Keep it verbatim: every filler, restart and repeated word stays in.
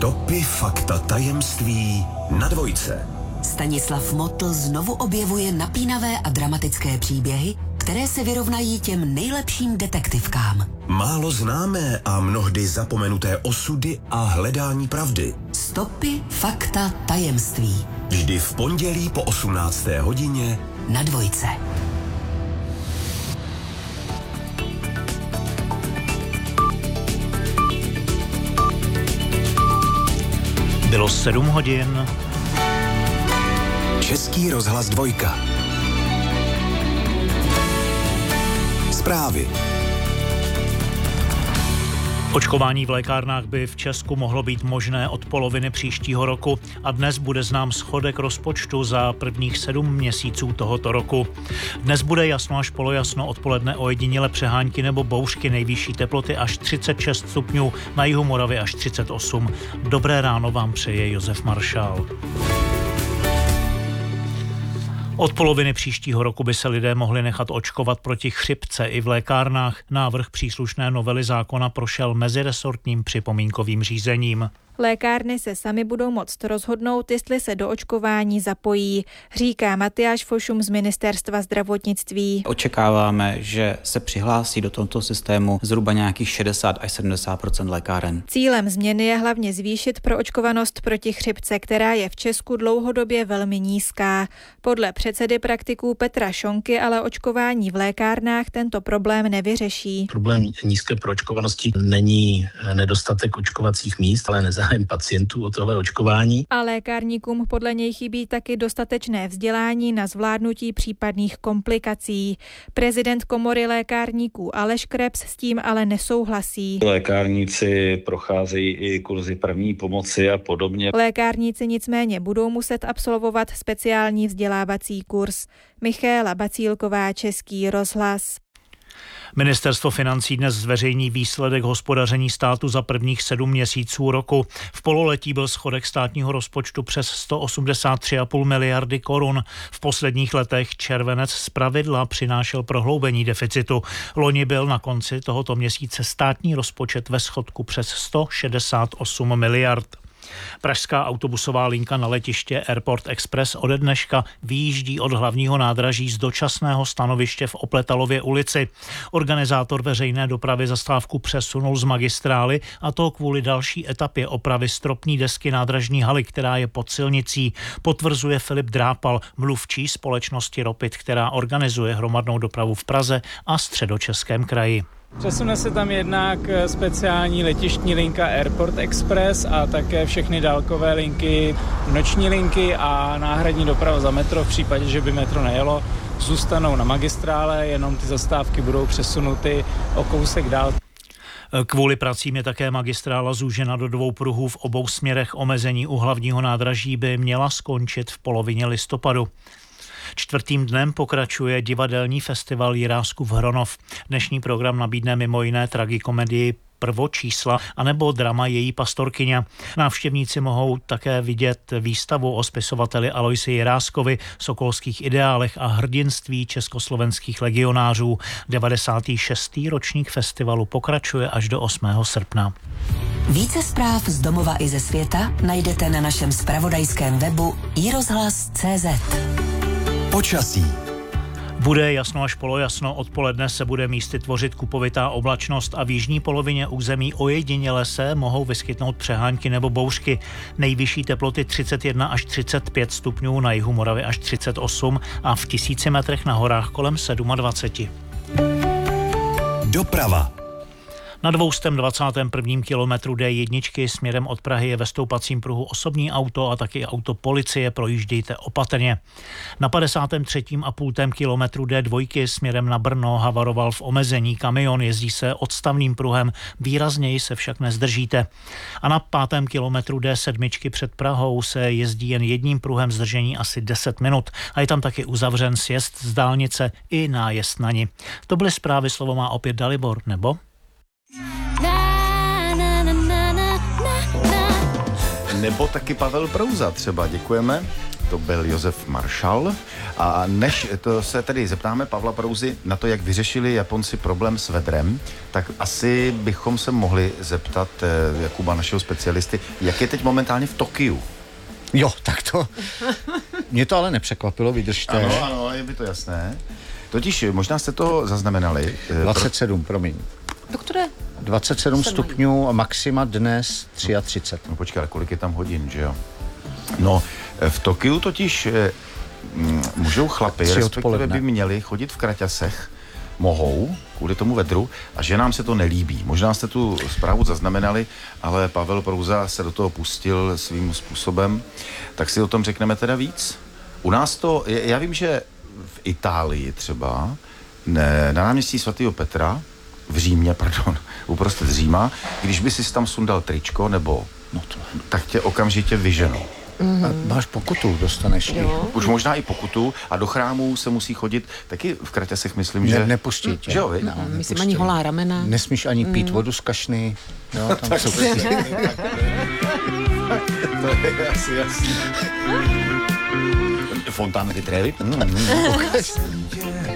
Stopy, fakta, tajemství na Dvojce. Stanislav Motl znovu objevuje napínavé a dramatické příběhy, které se vyrovnají těm nejlepším detektivkám. Málo známé a mnohdy zapomenuté osudy a hledání pravdy. Stopy, fakta, tajemství. Vždy v pondělí po osmnácté hodině na Dvojce. Bylo sedm hodin. Český rozhlas Dvojka. Zprávy. Očkování v lékárnách by v Česku mohlo být možné od poloviny příštího roku a dnes bude znám schodek rozpočtu za prvních sedm měsíců tohoto roku. Dnes bude jasno až polojasno, odpoledne ojediněle přehánky nebo bouřky, nejvyšší teploty až třicet šest stupňů, na jihu Moravy až třicet osm. Dobré ráno vám přeje Josef Maršál. Od poloviny příštího roku by se lidé mohli nechat očkovat proti chřipce i v lékárnách. Návrh příslušné novely zákona prošel meziresortním připomínkovým řízením. Lékárny se sami budou moct rozhodnout, jestli se do očkování zapojí, říká Matyáš Fošum z Ministerstva zdravotnictví. Očekáváme, že se přihlásí do tohoto systému zhruba nějakých šedesát až sedmdesát procent lékáren. Cílem změny je hlavně zvýšit proočkovanost proti chřipce, která je v Česku dlouhodobě velmi nízká. Podle předsedy praktiků Petra Šonky ale očkování v lékárnách tento problém nevyřeší. Problém nízké proočkovanosti není nedostatek očkovacích míst, ale nezájem pacientů o tohle očkování. A lékárníkům podle něj chybí taky dostatečné vzdělání na zvládnutí případných komplikací. Prezident komory lékárníků Aleš Krebs s tím ale nesouhlasí. Lékárníci procházejí i kurzy první pomoci a podobně. Lékárníci nicméně budou muset absolvovat speciální vzdělávací kurz. Michaela Bacílková, Český rozhlas. Ministerstvo financí dnes zveřejní výsledek hospodaření státu za prvních sedm měsíců roku. V pololetí byl schodek státního rozpočtu přes sto osmdesát tři celá pět miliardy korun. V posledních letech červenec zpravidla přinášel prohloubení deficitu. Loni byl na konci tohoto měsíce státní rozpočet ve schodku přes sto šedesát osm miliard. Pražská autobusová linka na letiště Airport Express ode dneška vyjíždí od hlavního nádraží z dočasného stanoviště v Opletalově ulici. Organizátor veřejné dopravy zastávku přesunul z magistrály, a to kvůli další etapě opravy stropní desky nádražní haly, která je pod silnicí, potvrzuje Filip Drápal, mluvčí společnosti Ropit, která organizuje hromadnou dopravu v Praze a Středočeském kraji. Přesune se tam jednak speciální letištní linka Airport Express a také všechny dálkové linky, noční linky a náhradní doprava za metro v případě, že by metro nejelo, zůstanou na magistrále, jenom ty zastávky budou přesunuty o kousek dál. Kvůli pracím je také magistrála zúžena do dvou pruhů v obou směrech. Omezení u hlavního nádraží by měla skončit v polovině listopadu. Čtvrtým dnem pokračuje divadelní festival Jiráskův Hronov. Dnešní program nabídne mimo jiné tragikomedii Prvočísla anebo drama Její pastorkyně. Návštěvníci mohou také vidět výstavu o spisovateli Aloisi Jiráskovi, sokolských ideálech a hrdinství československých legionářů. devadesátý šestý ročník festivalu pokračuje až do osmého srpna. Více zpráv z domova i ze světa najdete na našem zpravodajském webu i rozhlas tečka cé zet. Počasí. Bude jasno až polojasno, odpoledne se bude místy tvořit kupovitá oblačnost a v jižní polovině území ojediněle se mohou vyskytnout přehánky nebo bouřky. Nejvyšší teploty třicet jedna až třicet pět stupňů, na jihu Moravy až třicet osm a v tisíci metrech na horách kolem dvacet sedm. Doprava. Na dvoustém dvacátém prvním kilometru dé jedna směrem od Prahy je ve stoupacím pruhu osobní auto a taky auto policie, projíždějte opatrně. Na padesátém třetím a půltém kilometru dé dva směrem na Brno havaroval v omezení kamion, jezdí se odstavným pruhem, výrazněji se však nezdržíte. A na pátém kilometru dé sedm před Prahou se jezdí jen jedním pruhem, zdržení asi deset minut a je tam taky uzavřen sjezd z dálnice i nájezd na ni. To byly zprávy, slovo má opět Dalibor, nebo? Nebo taky Pavel Prouza třeba, děkujeme. to byl Josef Maršal. A než to se tedy zeptáme Pavla Prouzy na to, jak vyřešili Japonci problém s vedrem, tak asi bychom se mohli zeptat Jakuba, našeho specialisty, jak je teď momentálně v Tokiu. Jo, tak to... Mě to ale nepřekvapilo, vydržte. Ano, ano, je by to jasné. Totiž možná jste to zaznamenali. dvacet sedm, promiň. Doktore? dvacet sedm stupňů a maxima dnes třicet tři. No počkej, ale kolik je tam hodin, že jo? No, v Tokiu totiž m, můžou chlapi, respektive by měli chodit v kraťasech, mohou, kvůli tomu vedru, a ženám se to nelíbí. Možná jste tu zprávu zaznamenali, ale Pavel Prouza se do toho pustil svým způsobem, tak si o tom řekneme teda víc. U nás to, já vím, že v Itálii třeba, ne, na náměstí svatého Petra, v Římě, pardon, uprostřed Říma, když by si tam sundal tričko, nebo, no to, tak tě okamžitě vyženou. Mm-hmm. Máš pokutu, dostaneš ji. Už možná i pokutu a do chrámů se musí chodit, taky v kraťasech myslím, ne, že... Nepustí tě. Že jo, no, myslím ani holá ramena. Nesmíš ani pít mm. vodu z kašny. Jo, tam jsou to je asi jasný. Fontana di Trevi. Mm, mm.